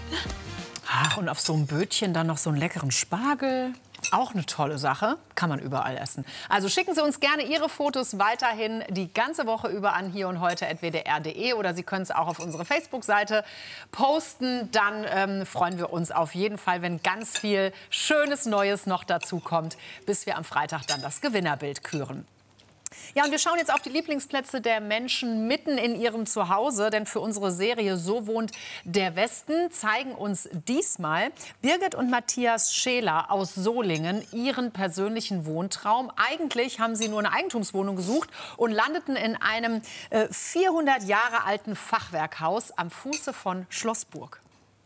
Ach, und auf so einem Bötchen dann noch so einen leckeren Spargel. Auch eine tolle Sache, kann man überall essen. Also schicken Sie uns gerne Ihre Fotos weiterhin die ganze Woche über an hier-und-heute@wdr.de oder Sie können es auch auf unsere Facebook-Seite posten. Dann freuen wir uns auf jeden Fall, wenn ganz viel Schönes Neues noch dazu kommt, bis wir am Freitag dann das Gewinnerbild küren. Ja, und wir schauen jetzt auf die Lieblingsplätze der Menschen mitten in ihrem Zuhause. Denn für unsere Serie So wohnt der Westen zeigen uns diesmal Birgit und Matthias Scheler aus Solingen ihren persönlichen Wohntraum. Eigentlich haben sie nur eine Eigentumswohnung gesucht und landeten in einem 400 Jahre alten Fachwerkhaus am Fuße von Schlossburg.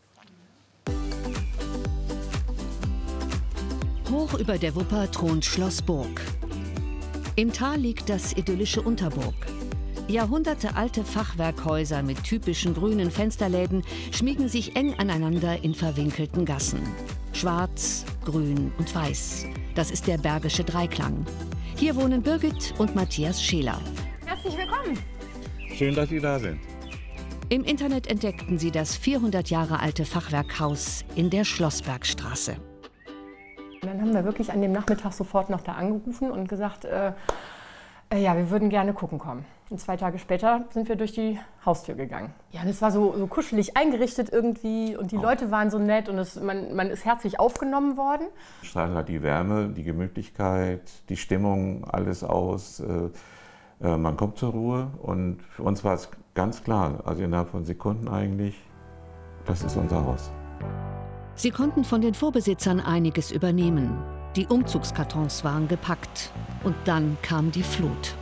Hoch über der Wupper thront Schlossburg. Im Tal liegt das idyllische Unterburg. Jahrhundertealte Fachwerkhäuser mit typischen grünen Fensterläden schmiegen sich eng aneinander in verwinkelten Gassen. Schwarz, Grün und Weiß. Das ist der Bergische Dreiklang. Hier wohnen Birgit und Matthias Scheler. Herzlich willkommen. Schön, dass Sie da sind. Im Internet entdeckten sie das 400 Jahre alte Fachwerkhaus in der Schlossbergstraße. Und dann haben wir wirklich an dem Nachmittag sofort noch da angerufen und gesagt, ja, wir würden gerne gucken kommen. Und 2 Tage später sind wir durch die Haustür gegangen. Ja, und es war so kuschelig eingerichtet irgendwie und die Leute waren so nett und man ist herzlich aufgenommen worden. Strahlt halt die Wärme, die Gemütlichkeit, die Stimmung, alles aus. Man kommt zur Ruhe und für uns war es ganz klar, also innerhalb von Sekunden eigentlich, das ist unser Haus. Sie konnten von den Vorbesitzern einiges übernehmen. Die Umzugskartons waren gepackt. Und dann kam die Flut.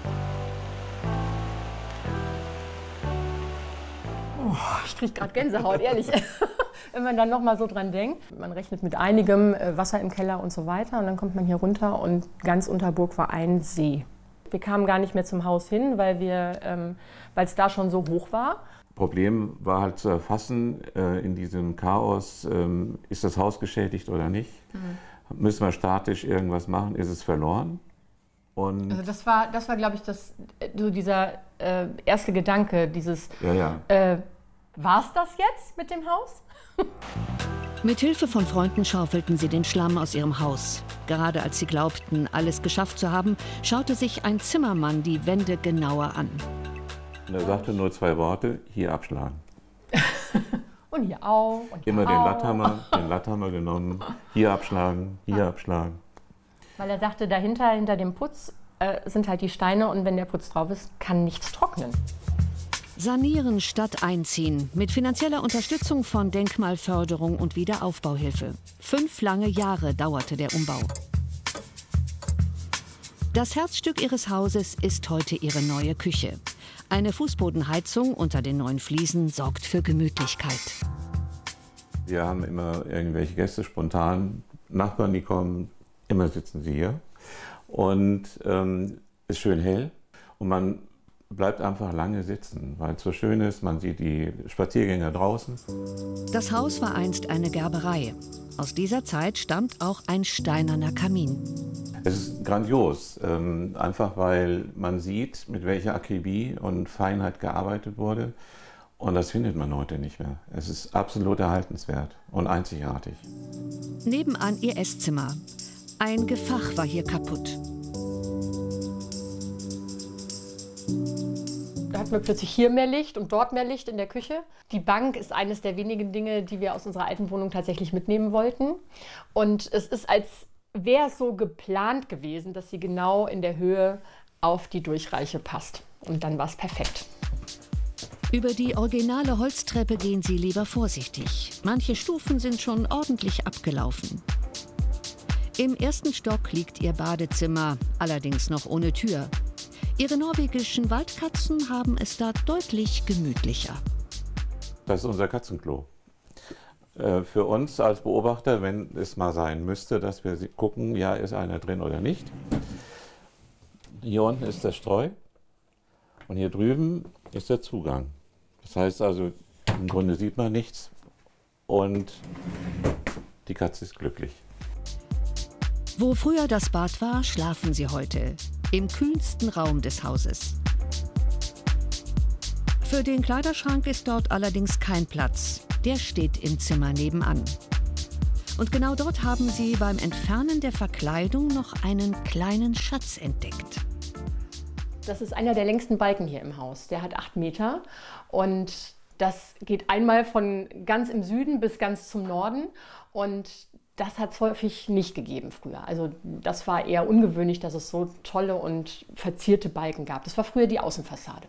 Oh, ich kriege gerade Gänsehaut, ehrlich. Wenn man dann noch mal so dran denkt. Man rechnet mit einigem Wasser im Keller und so weiter. Und dann kommt man hier runter und ganz Unterburg war ein See. Wir kamen gar nicht mehr zum Haus hin, weil es da schon so hoch war. Problem war halt zu erfassen, in diesem Chaos, ist das Haus geschädigt oder nicht? Mhm. Müssen wir statisch irgendwas machen? Ist es verloren? Und also das war glaube ich, dieser erste Gedanke, dieses, war es das jetzt mit dem Haus? Mit Hilfe von Freunden schaufelten sie den Schlamm aus ihrem Haus. Gerade als sie glaubten, alles geschafft zu haben, schaute sich ein Zimmermann die Wände genauer an. Und er sagte nur 2 Worte, hier abschlagen. Und hier auch. Und hier immer auch. Den Latthammer genommen, hier abschlagen, hier abschlagen. Weil er sagte, hinter dem Putz sind halt die Steine und wenn der Putz drauf ist, kann nichts trocknen. Sanieren statt einziehen. Mit finanzieller Unterstützung von Denkmalförderung und Wiederaufbauhilfe. 5 lange Jahre dauerte der Umbau. Das Herzstück ihres Hauses ist heute ihre neue Küche. Eine Fußbodenheizung unter den neuen Fliesen sorgt für Gemütlichkeit. Wir haben immer irgendwelche Gäste, spontan, Nachbarn, die kommen, immer sitzen sie hier. Und ist schön hell und man bleibt einfach lange sitzen, weil es so schön ist, man sieht die Spaziergänger draußen. Das Haus war einst eine Gerberei. Aus dieser Zeit stammt auch ein steinerner Kamin. Es ist grandios, einfach weil man sieht, mit welcher Akribie und Feinheit gearbeitet wurde. Und das findet man heute nicht mehr. Es ist absolut erhaltenswert und einzigartig. Nebenan ihr Esszimmer. Ein Gefach war hier kaputt. Da hatten wir plötzlich hier mehr Licht und dort mehr Licht in der Küche. Die Bank ist eines der wenigen Dinge, die wir aus unserer alten Wohnung tatsächlich mitnehmen wollten. Und es ist, als wäre es so geplant gewesen, dass sie genau in der Höhe auf die Durchreiche passt. Und dann war es perfekt. Über die originale Holztreppe gehen sie lieber vorsichtig. Manche Stufen sind schon ordentlich abgelaufen. Im 1. Stock liegt ihr Badezimmer, allerdings noch ohne Tür. Ihre norwegischen Waldkatzen haben es da deutlich gemütlicher. Das ist unser Katzenklo. Für uns als Beobachter, wenn es mal sein müsste, dass wir gucken, ja, ist einer drin oder nicht. Hier unten ist der Streu und hier drüben ist der Zugang. Das heißt also, im Grunde sieht man nichts und die Katze ist glücklich. Wo früher das Bad war, schlafen sie heute. Im kühlsten Raum des Hauses. Für den Kleiderschrank ist dort allerdings kein Platz. Der steht im Zimmer nebenan. Und genau dort haben sie beim Entfernen der Verkleidung noch einen kleinen Schatz entdeckt. Das ist einer der längsten Balken hier im Haus. Der hat 8 Meter und das geht einmal von ganz im Süden bis ganz zum Norden. Und das hat es häufig nicht gegeben früher. Also das war eher ungewöhnlich, dass es so tolle und verzierte Balken gab. Das war früher die Außenfassade.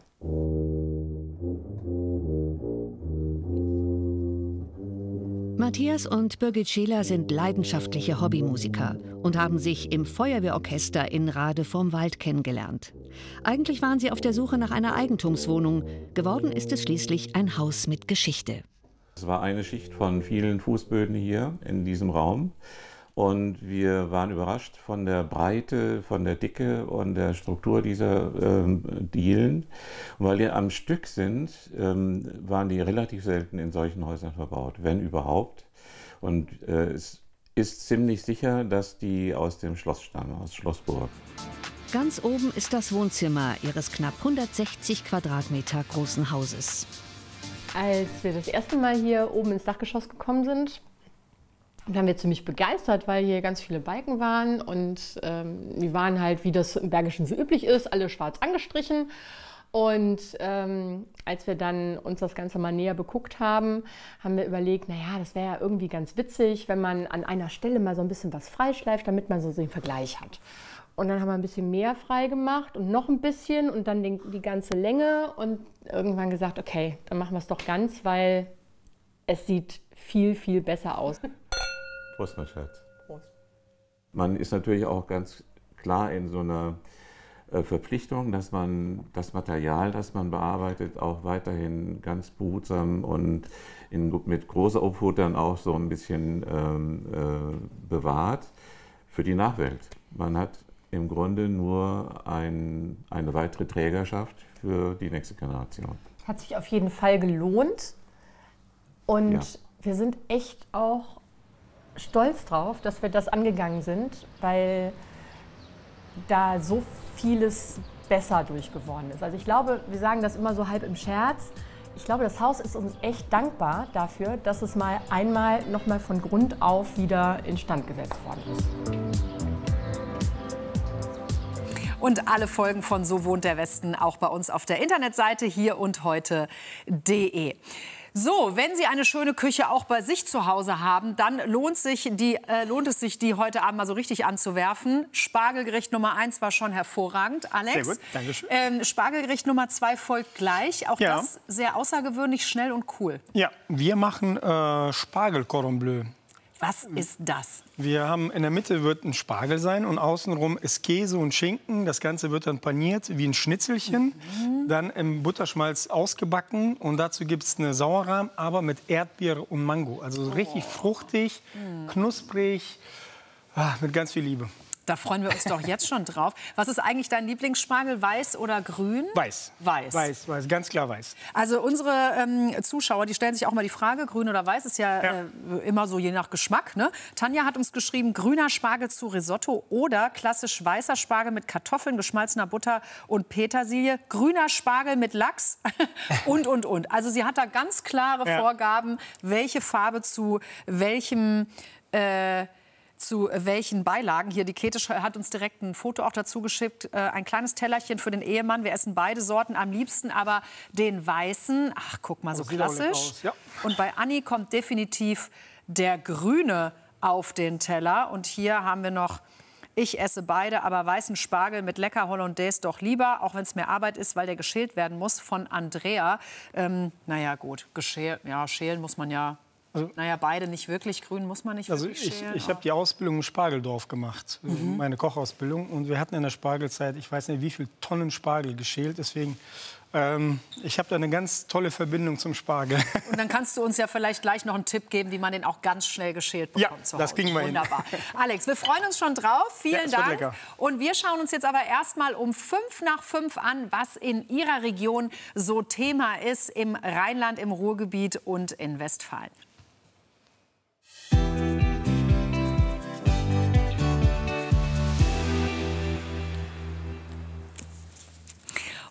Matthias und Birgit Scheler sind leidenschaftliche Hobbymusiker und haben sich im Feuerwehrorchester in Rade vorm Wald kennengelernt. Eigentlich waren sie auf der Suche nach einer Eigentumswohnung. Geworden ist es schließlich ein Haus mit Geschichte. Es war eine Schicht von vielen Fußböden hier in diesem Raum. Und wir waren überrascht von der Breite, von der Dicke und der Struktur dieser Dielen. Und weil die am Stück sind, waren die relativ selten in solchen Häusern verbaut, wenn überhaupt. Und es ist ziemlich sicher, dass die aus dem Schloss stammen, aus Schlossburg. Ganz oben ist das Wohnzimmer ihres knapp 160 Quadratmeter großen Hauses. Als wir das erste Mal hier oben ins Dachgeschoss gekommen sind, waren wir ziemlich begeistert, weil hier ganz viele Balken waren und die waren halt, wie das im Bergischen so üblich ist, alle schwarz angestrichen. Und als wir dann uns das Ganze mal näher beguckt haben, haben wir überlegt, naja, das wäre ja irgendwie ganz witzig, wenn man an einer Stelle mal so ein bisschen was freischleift, damit man so den Vergleich hat. Und dann haben wir ein bisschen mehr frei gemacht und noch ein bisschen und dann die ganze Länge und irgendwann gesagt, okay, dann machen wir es doch ganz, weil es sieht viel, viel besser aus. Prost, mein Schatz. Prost. Man ist natürlich auch ganz klar in so einer Verpflichtung, dass man das Material, das man bearbeitet, auch weiterhin ganz behutsam und mit großer Obhut dann auch so ein bisschen bewahrt für die Nachwelt. Man hat im Grunde nur eine weitere Trägerschaft für die nächste Generation. Hat sich auf jeden Fall gelohnt und Ja. wir sind echt auch stolz drauf, dass wir das angegangen sind, weil da so vieles besser durchgeworden ist. Also ich glaube, wir sagen das immer so halb im Scherz, ich glaube, das Haus ist uns echt dankbar dafür, dass es mal einmal nochmal von Grund auf wieder instand gesetzt worden ist. Und alle Folgen von So wohnt der Westen auch bei uns auf der Internetseite hierundheute.de. So, wenn Sie eine schöne Küche auch bei sich zu Hause haben, dann lohnt es sich, die heute Abend mal so richtig anzuwerfen. Spargelgericht Nummer 1 war schon hervorragend, Alex. Sehr gut, danke schön. Spargelgericht Nummer 2 folgt gleich. Auch Ja. das sehr außergewöhnlich, schnell und cool. Ja, wir machen Spargel-Cordon Bleu. Was ist das? Wir haben in der Mitte wird ein Spargel sein und außenrum ist Käse und Schinken. Das Ganze wird dann paniert wie ein Schnitzelchen, dann im Butterschmalz ausgebacken und dazu gibt es eine Sauerrahm, aber mit Erdbeere und Mango. Also richtig fruchtig, knusprig, mit ganz viel Liebe. Da freuen wir uns doch jetzt schon drauf. Was ist eigentlich dein Lieblingsspargel, weiß oder grün? Weiß. Weiß. Weiß, weiß, ganz klar weiß. Also unsere Zuschauer, die stellen sich auch mal die Frage, grün oder weiß ist ja, immer so je nach Geschmack. Ne? Tanja hat uns geschrieben, grüner Spargel zu Risotto oder klassisch weißer Spargel mit Kartoffeln, geschmalzener Butter und Petersilie. Grüner Spargel mit Lachs und. Also sie hat da ganz klare Vorgaben, welche Farbe zu welchen Beilagen. Hier, die Käthe hat uns direkt ein Foto auch dazu geschickt. Ein kleines Tellerchen für den Ehemann. Wir essen beide Sorten am liebsten, aber den weißen. Ach, guck mal, so sieht auch lecker klassisch. aus, ja. Und bei Anni kommt definitiv der grüne auf den Teller. Und hier haben wir noch, ich esse beide, aber weißen Spargel mit lecker Hollandaise doch lieber, auch wenn es mehr Arbeit ist, weil der geschält werden muss, von Andrea. Naja, gut, schälen muss man ja. Naja, beide nicht wirklich. Grün muss man nicht wirklich schälen. Ich habe die Ausbildung im Spargeldorf gemacht, meine Kochausbildung. Und wir hatten in der Spargelzeit, ich weiß nicht, wie viele Tonnen Spargel geschält. Deswegen, ich habe da eine ganz tolle Verbindung zum Spargel. Und dann kannst du uns ja vielleicht gleich noch einen Tipp geben, wie man den auch ganz schnell geschält bekommt. Ja, zu das Hause. kriegen wir hin. Wunderbar. Alex, wir freuen uns schon drauf. Vielen es wird Dank. lecker. Und wir schauen uns jetzt aber erstmal um 5:05 an, was in Ihrer Region so Thema ist, im Rheinland, im Ruhrgebiet und in Westfalen.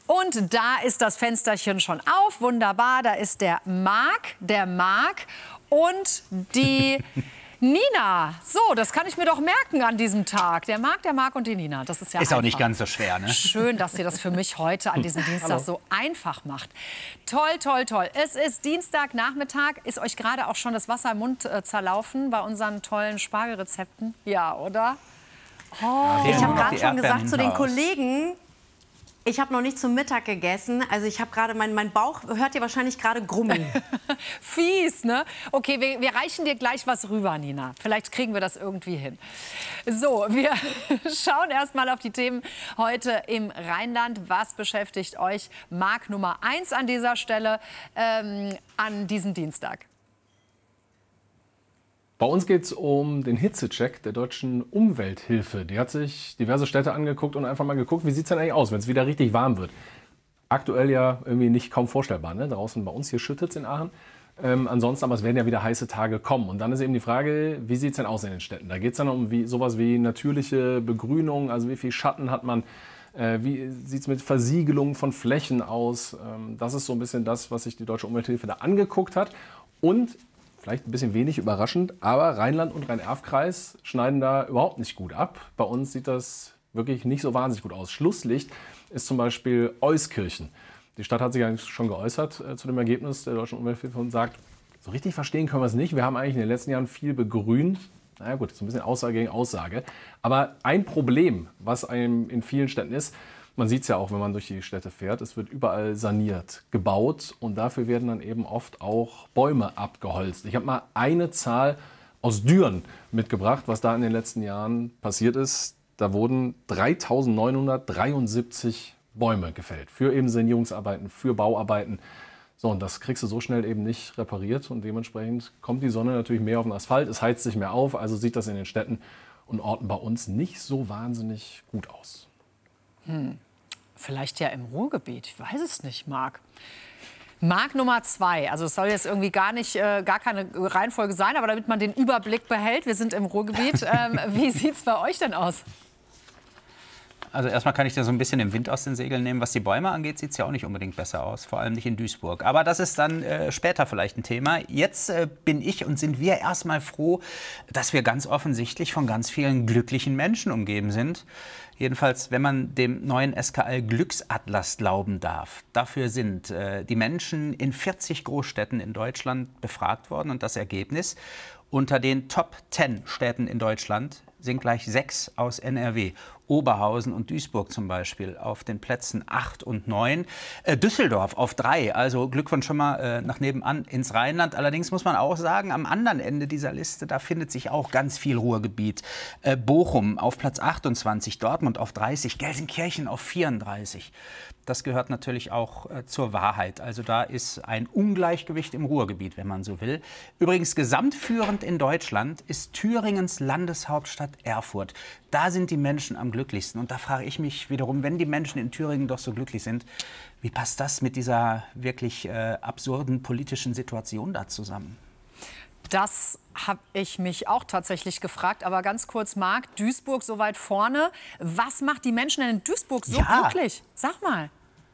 Und da ist das Fensterchen schon auf. Wunderbar, da ist der Marc und die Nina. So, das kann ich mir doch merken an diesem Tag. Der Marc und die Nina. Das ist ja einfach. Auch nicht ganz so schwer, ne? Schön, dass ihr das für mich heute an diesem Dienstag so einfach macht. Toll, toll, toll. Es ist Dienstagnachmittag. Ist euch gerade auch schon das Wasser im Mund zerlaufen bei unseren tollen Spargelrezepten? Ja, oder? Oh. Ich habe gerade schon gesagt zu den Kollegen, ich habe noch nicht zum Mittag gegessen. Also ich habe gerade, mein Bauch hört ihr wahrscheinlich gerade grummeln. Fies, ne? Okay, wir reichen dir gleich was rüber, Nina. Vielleicht kriegen wir das irgendwie hin. So, wir schauen erst mal auf die Themen heute im Rheinland. Was beschäftigt euch? Marc Nummer 1 an dieser Stelle an diesem Dienstag. Bei uns geht es um den Hitzecheck der deutschen Umwelthilfe. Die hat sich diverse Städte angeguckt und einfach mal geguckt, wie sieht es denn eigentlich aus, wenn es wieder richtig warm wird. Aktuell ja irgendwie nicht kaum vorstellbar, ne? Draußen bei uns, hier schüttet es in Aachen. Ansonsten, aber es werden ja wieder heiße Tage kommen. Und dann ist eben die Frage, wie sieht es denn aus in den Städten? Da geht es dann um sowas wie natürliche Begrünung, also wie viel Schatten hat man, wie sieht es mit Versiegelung von Flächen aus. Das ist so ein bisschen das, was sich die deutsche Umwelthilfe da angeguckt hat. Und vielleicht ein bisschen wenig überraschend, aber Rheinland und Rhein-Erf-Kreis schneiden da überhaupt nicht gut ab. Bei uns sieht das wirklich nicht so wahnsinnig gut aus. Schlusslicht ist zum Beispiel Euskirchen. Die Stadt hat sich eigentlich schon geäußert zu dem Ergebnis der deutschen Umwelthilfe und sagt, so richtig verstehen können wir es nicht. Wir haben eigentlich in den letzten Jahren viel begrünt. Naja gut, so ein bisschen Aussage gegen Aussage. Aber ein Problem, was einem in vielen Städten ist, man sieht es ja auch, wenn man durch die Städte fährt, es wird überall saniert, gebaut und dafür werden dann eben oft auch Bäume abgeholzt. Ich habe mal eine Zahl aus Düren mitgebracht, was da in den letzten Jahren passiert ist. Da wurden 3.973 Bäume gefällt für eben Sanierungsarbeiten, für Bauarbeiten. So, und das kriegst du so schnell eben nicht repariert und dementsprechend kommt die Sonne natürlich mehr auf den Asphalt, es heizt sich mehr auf, also sieht das in den Städten und Orten bei uns nicht so wahnsinnig gut aus. Vielleicht ja im Ruhrgebiet, ich weiß es nicht, Marc. Marc Nummer 2, also es soll jetzt irgendwie gar keine Reihenfolge sein, aber damit man den Überblick behält, wir sind im Ruhrgebiet. Wie sieht es bei euch denn aus? Also erstmal kann ich da so ein bisschen den Wind aus den Segeln nehmen. Was die Bäume angeht, sieht es ja auch nicht unbedingt besser aus, vor allem nicht in Duisburg. Aber das ist dann später vielleicht ein Thema. Jetzt bin ich und sind wir erstmal froh, dass wir ganz offensichtlich von ganz vielen glücklichen Menschen umgeben sind. Jedenfalls, wenn man dem neuen SKL Glücksatlas glauben darf. Dafür sind die Menschen in 40 Großstädten in Deutschland befragt worden. Und das Ergebnis: unter den Top 10 Städten in Deutschland sind gleich 6 aus NRW. Oberhausen und Duisburg zum Beispiel auf den Plätzen 8 und 9. Düsseldorf auf 3, also Glückwunsch schon mal nach nebenan ins Rheinland. Allerdings muss man auch sagen, am anderen Ende dieser Liste, da findet sich auch ganz viel Ruhrgebiet. Bochum auf Platz 28, Dortmund auf 30, Gelsenkirchen auf 34. Das gehört natürlich auch zur Wahrheit. Also da ist ein Ungleichgewicht im Ruhrgebiet, wenn man so will. Übrigens gesamtführend in Deutschland ist Thüringens Landeshauptstadt Erfurt. Da sind die Menschen am glücklichsten. Und da frage ich mich wiederum, wenn die Menschen in Thüringen doch so glücklich sind, wie passt das mit dieser wirklich absurden politischen Situation da zusammen? Das habe ich mich auch tatsächlich gefragt. Aber ganz kurz, Marc, Duisburg so weit vorne. Was macht die Menschen denn in Duisburg so glücklich? Sag mal.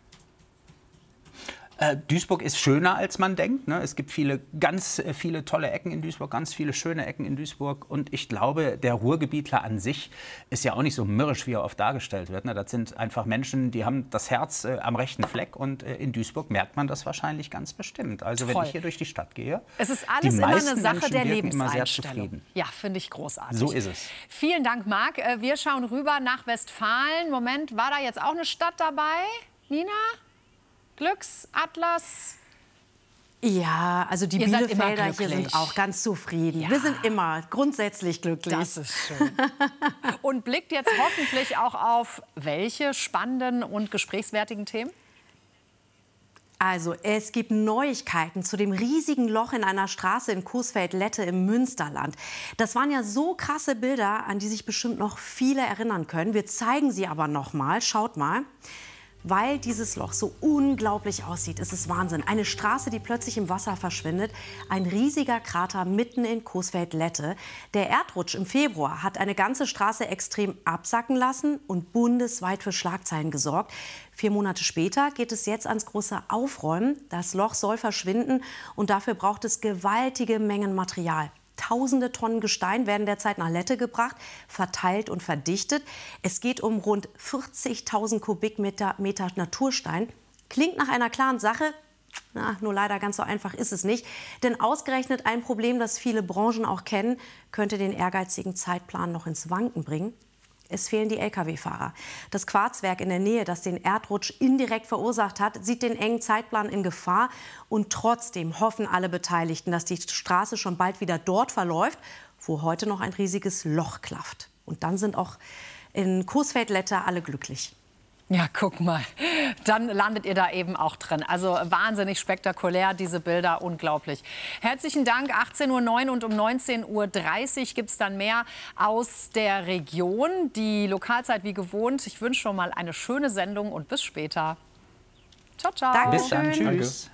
Duisburg ist schöner, als man denkt. Ne? Es gibt ganz viele tolle Ecken in Duisburg, ganz viele schöne Ecken in Duisburg. Und ich glaube, der Ruhrgebietler an sich ist ja auch nicht so mürrisch, wie er oft dargestellt wird. Ne? Das sind einfach Menschen, die haben das Herz am rechten Fleck. Und in Duisburg merkt man das wahrscheinlich ganz bestimmt. Also wenn ich hier durch die Stadt gehe, es ist alles immer eine Sache Menschen der Lebenseinstellung. Lebenseinstellung. Immer sehr zufrieden. Ja, finde ich großartig. So ist es. Vielen Dank, Marc. Wir schauen rüber nach Westfalen. Moment, war da jetzt auch eine Stadt dabei? Nina? Glücksatlas? Ja, also die Bielefelder hier sind auch ganz zufrieden. Ja. Wir sind immer grundsätzlich glücklich. Das ist schön. Und blickt jetzt hoffentlich auch auf welche spannenden und gesprächswertigen Themen? Also, es gibt Neuigkeiten zu dem riesigen Loch in einer Straße in Coesfeld-Lette im Münsterland. Das waren ja so krasse Bilder, an die sich bestimmt noch viele erinnern können. Wir zeigen sie aber noch mal. Schaut mal. weil dieses Loch so unglaublich aussieht. Es ist Wahnsinn. Eine Straße, die plötzlich im Wasser verschwindet. Ein riesiger Krater mitten in Coesfeld-Lette. Der Erdrutsch im Februar hat eine ganze Straße extrem absacken lassen und bundesweit für Schlagzeilen gesorgt. 4 Monate später geht es jetzt ans große Aufräumen. Das Loch soll verschwinden und dafür braucht es gewaltige Mengen Material. Tausende Tonnen Gestein werden derzeit nach Lette gebracht, verteilt und verdichtet. Es geht um rund 40.000 Kubikmeter Naturstein. Klingt nach einer klaren Sache. Nur leider ganz so einfach ist es nicht. Denn ausgerechnet ein Problem, das viele Branchen auch kennen, könnte den ehrgeizigen Zeitplan noch ins Wanken bringen. Es fehlen die Lkw-Fahrer. Das Quarzwerk in der Nähe, das den Erdrutsch indirekt verursacht hat, sieht den engen Zeitplan in Gefahr. Und trotzdem hoffen alle Beteiligten, dass die Straße schon bald wieder dort verläuft, wo heute noch ein riesiges Loch klafft. Und dann sind auch in Coesfeld-Lette alle glücklich. Ja, guck mal, dann landet ihr da eben auch drin. Also wahnsinnig spektakulär, diese Bilder, unglaublich. Herzlichen Dank, 18:09 Uhr und um 19:30 Uhr gibt es dann mehr aus der Region. Die Lokalzeit wie gewohnt. Ich wünsche schon mal eine schöne Sendung und bis später. Ciao, ciao. Dankeschön. Bis dann, tschüss.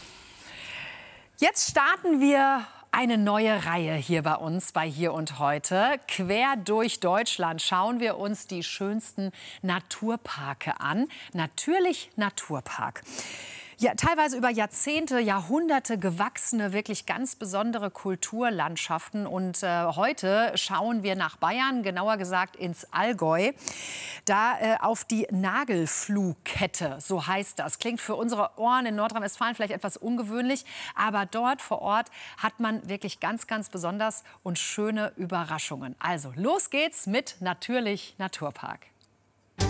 Jetzt starten wir eine neue Reihe hier bei uns bei Hier und Heute. Quer durch Deutschland schauen wir uns die schönsten Naturparke an. Natürlich Naturpark. Ja, teilweise über Jahrzehnte, Jahrhunderte gewachsene, wirklich ganz besondere Kulturlandschaften. Und heute schauen wir nach Bayern, genauer gesagt ins Allgäu. Da auf die Nagelfluhkette, so heißt das. Klingt für unsere Ohren in Nordrhein-Westfalen vielleicht etwas ungewöhnlich. Aber dort vor Ort hat man wirklich ganz, ganz besonders und schöne Überraschungen. Also los geht's mit Natürlich Naturpark.